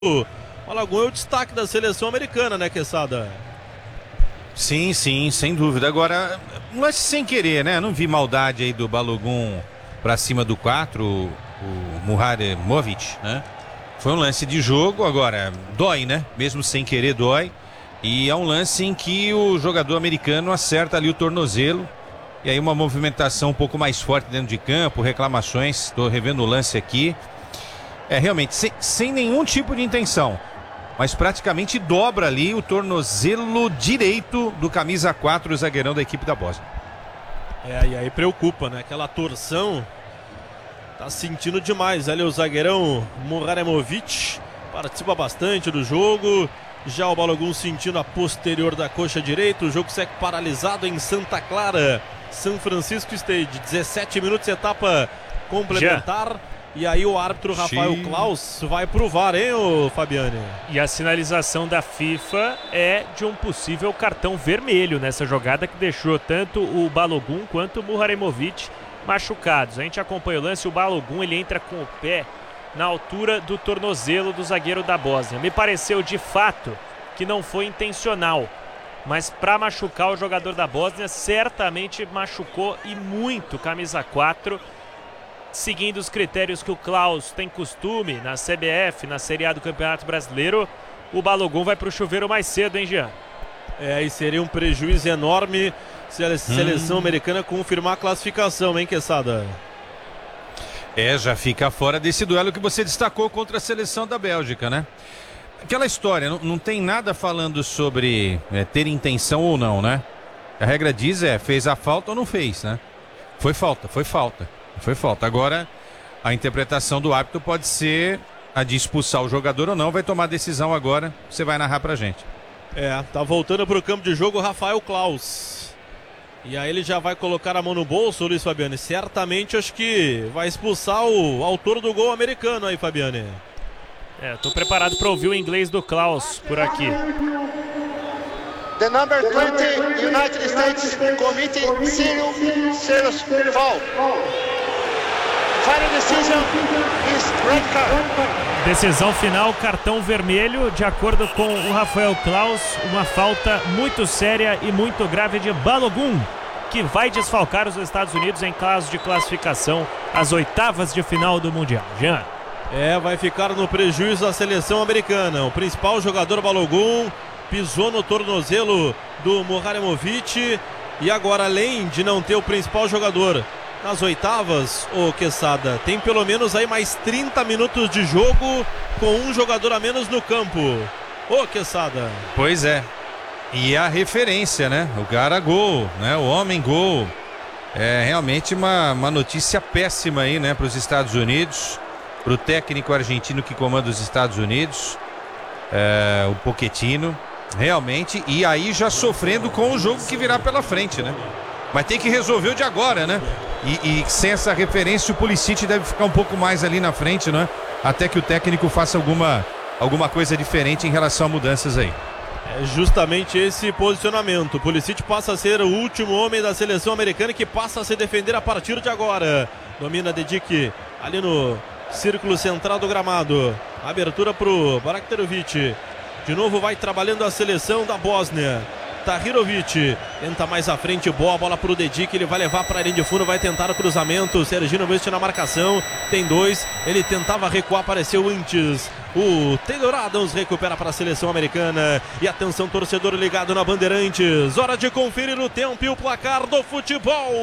O Balogun é o destaque da seleção americana, né, Quesada? Sim, sem dúvida. Agora, um lance sem querer, né? Não vi maldade aí do Balogun pra cima do 4, o Muharemovic, né? Foi um lance de jogo, agora dói, né? Mesmo sem querer dói. E é um lance em que o jogador americano acerta ali o tornozelo. E aí uma movimentação um pouco mais forte dentro de campo, reclamações. Estou revendo o lance aqui. É realmente sem nenhum tipo de intenção. Mas praticamente dobra ali o tornozelo direito do camisa 4, o zagueirão da equipe da Bósnia. E aí preocupa, né? Aquela torção. Tá sentindo demais. Ali o zagueirão Muharemovic participa bastante do jogo. Já o Balogun sentindo a posterior da coxa direita. O jogo segue paralisado em Santa Clara, São Francisco State. 17 minutos, etapa complementar. E aí o árbitro Rafael Klaus vai pro VAR, hein, Fabiane? E a sinalização da FIFA é de um possível cartão vermelho nessa jogada que deixou tanto o Balogun quanto o Muharemovic machucados. A gente acompanha o lance, o Balogun ele entra com o pé na altura do tornozelo do zagueiro da Bósnia. Me pareceu de fato que não foi intencional, mas para machucar o jogador da Bósnia, certamente machucou e muito camisa 4, seguindo os critérios que o Klaus tem costume na CBF, na Série A do Campeonato Brasileiro. O Balogun vai para o chuveiro mais cedo, hein, Jean? E seria um prejuízo enorme se a seleção americana confirmar a classificação, hein, Quesada? Já fica fora desse duelo que você destacou contra a seleção da Bélgica, né? Aquela história, não tem nada falando sobre ter intenção ou não, né? A regra diz fez a falta ou não fez, né? Foi falta. Agora, a interpretação do árbitro pode ser a de expulsar o jogador ou não. Vai tomar a decisão agora, você vai narrar pra gente. Tá voltando pro campo de jogo o Rafael Klaus. E aí ele já vai colocar a mão no bolso, Luiz Fabiane. Certamente acho que vai expulsar o autor do gol americano aí, Fabiane. Tô preparado para ouvir o inglês do Klaus por aqui. The number 20 United States committing serious foul. Final decision is red card. Decisão final, cartão vermelho. De acordo com o Rafael Klaus, uma falta muito séria e muito grave de Balogun, que vai desfalcar os Estados Unidos em caso de classificação às oitavas de final do Mundial. Jean. Vai ficar no prejuízo da seleção americana. O principal jogador Balogun pisou no tornozelo do Muharemovic. E agora, além de não ter o principal jogador nas oitavas, Quesada, tem pelo menos aí mais 30 minutos de jogo com um jogador a menos no campo. Quesada. Pois é. E a referência, né? O cara gol, né? O homem gol. É realmente uma notícia péssima aí, né? Para os Estados Unidos, para o técnico argentino que comanda os Estados Unidos, o Pochettino, realmente. E aí já sofrendo com o jogo que virá pela frente, né? Mas tem que resolver o de agora, né? E sem essa referência o Pulisic deve ficar um pouco mais ali na frente, né? Até que o técnico faça alguma coisa diferente em relação a mudanças aí. É justamente esse posicionamento. O Pulisic passa a ser o último homem da seleção americana que passa a se defender a partir de agora. Domina Dedic ali no círculo central do gramado. Abertura pro Baraktarovic. De novo vai trabalhando a seleção da Bósnia. Tahirovic tenta mais à frente, boa bola pro Dedic, ele vai levar para a linha de fundo, vai tentar o cruzamento. Serginho West na marcação, tem dois, ele tentava recuar, apareceu antes. O Taylor Adams recupera para a seleção americana. E atenção, torcedor ligado na Bandeirantes, hora de conferir o tempo e o placar do futebol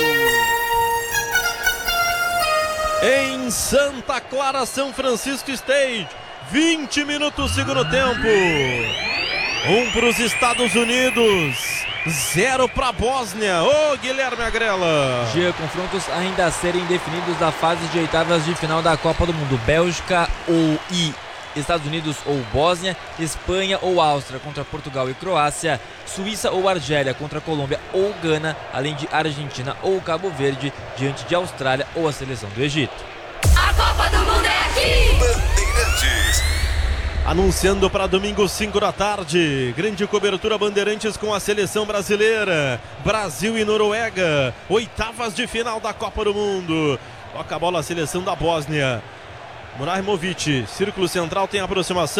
em Santa Clara, São Francisco State. 20 minutos segundo tempo. 1 para os Estados Unidos, 0 para a Bósnia. Guilherme Agrela. Confrontos ainda a serem definidos da fase de oitavas de final da Copa do Mundo. Bélgica e Estados Unidos ou Bósnia, Espanha ou Áustria contra Portugal e Croácia, Suíça ou Argélia contra Colômbia ou Gana, além de Argentina ou Cabo Verde diante de Austrália ou a seleção do Egito. A Copa do Mundo é aqui! Bandeirantes. Anunciando para domingo 5 da tarde, grande cobertura Bandeirantes com a seleção brasileira, Brasil e Noruega, oitavas de final da Copa do Mundo. Toca a bola a seleção da Bósnia. Murarimovic, círculo central, tem aproximação.